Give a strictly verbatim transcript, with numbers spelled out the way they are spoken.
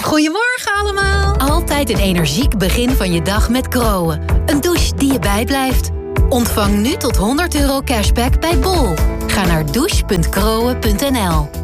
Goedemorgen allemaal. Altijd een energiek begin van je dag met Groen. Een douche die je bijblijft. Ontvang nu tot honderd euro cashback bij Bol. Ga naar douche punt groen punt n l.